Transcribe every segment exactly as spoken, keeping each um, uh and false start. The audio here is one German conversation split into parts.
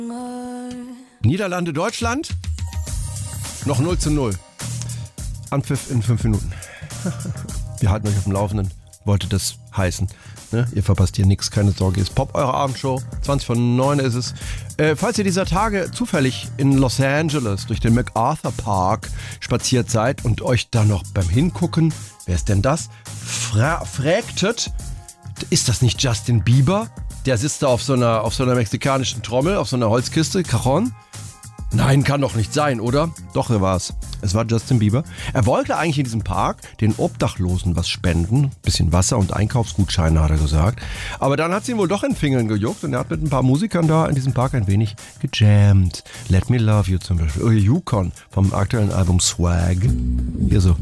Niederlande, Deutschland. Noch null zu null. Anpfiff in fünf Minuten. Wir halten euch auf dem Laufenden. Wollte das heißen. Ne? Ihr verpasst hier nichts, keine Sorge. Ist Pop, eure Abendshow. zwanzig von neun ist es. Äh, falls ihr dieser Tage zufällig in Los Angeles durch den MacArthur Park spaziert seid und euch da noch beim Hingucken, wer ist denn das? Fra- fragtet, ist das nicht Justin Bieber? Der sitzt da auf so einer, auf so einer mexikanischen Trommel, auf so einer Holzkiste, Cajon. Nein, kann doch nicht sein, oder? Doch, er war's. Es war Justin Bieber. Er wollte eigentlich in diesem Park den Obdachlosen was spenden. Bisschen Wasser und Einkaufsgutscheine, hat er gesagt. Aber dann hat es ihn wohl doch in den Fingern gejuckt und er hat mit ein paar Musikern da in diesem Park ein wenig gejammt. Let Me Love You zum Beispiel. Oder Yukon vom aktuellen Album Swag. Hier so.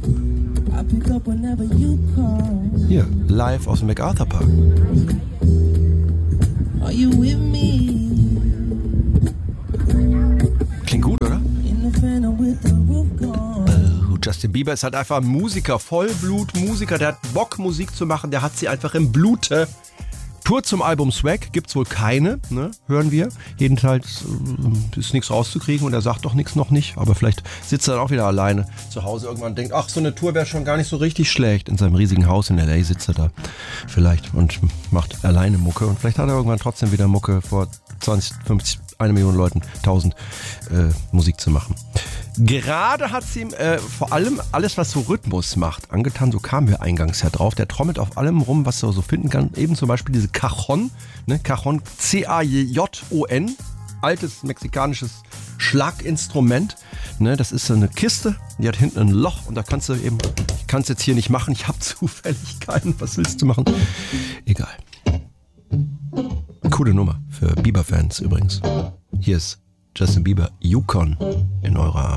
Hier, live aus dem MacArthur Park. Are you with me? Klingt gut, oder? Oh, Justin Bieber ist halt einfach ein Musiker, Vollblut-Musiker, der hat Bock, Musik zu machen, der hat sie einfach im Blute. Tour zum Album Swag gibt's wohl keine, ne? Hören wir. Jedenfalls äh, ist nichts rauszukriegen und er sagt doch nichts noch nicht, aber vielleicht sitzt er dann auch wieder alleine zu Hause irgendwann und denkt, ach, so eine Tour wäre schon gar nicht so richtig schlecht. In seinem riesigen Haus in L A sitzt er da vielleicht und macht alleine Mucke und vielleicht hat er irgendwann trotzdem wieder Mucke vor zwanzig, fünfzig, eine Million Leuten, tausend äh, Musik zu machen. Gerade hat sie ihm äh, vor allem alles, was so Rhythmus macht, angetan. So kamen wir eingangs ja drauf. Der trommelt auf allem rum, was er so finden kann. Eben zum Beispiel diese Cajon, ne? Cajon, C A J O N, altes mexikanisches Schlaginstrument. Ne? Das ist so eine Kiste, die hat hinten ein Loch und da kannst du eben, ich kann es jetzt hier nicht machen, ich habe zufällig keinen. Was willst du machen? Egal. Coole Nummer für Bieber-Fans übrigens. Hier ist Justin Bieber, Yukon in eurer